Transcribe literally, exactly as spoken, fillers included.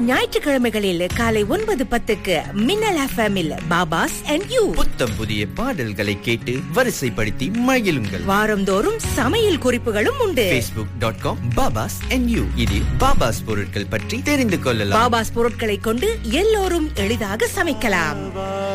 ஞாயிற்றுக்கிழமைகளில் காலை ஒன்பது பத்துக்கு மின்னல் எஃப்எம்மில் பாபாஸ் அண்ட் யூ. புத்தம் புதிய பாடல்களை கேட்டு வரிசைப்படுத்தி மகிழுங்கள். வாரந்தோறும் சமையல் குறிப்புகளும் உண்டு. facebook டாட் காம் பாபாஸ் அண்ட் யூ இதில் பாபாஸ் பொருட்கள் பற்றி தெரிந்து கொள்ளலாம். பாபாஸ் பொருட்களை கொண்டு எல்லோரும் எளிதாக சமைக்கலாம்.